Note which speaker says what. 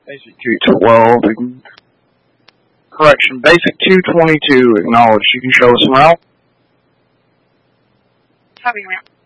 Speaker 1: Basic 212, correction, Basic 222, acknowledge. You can show us around.
Speaker 2: Copy, ma'am.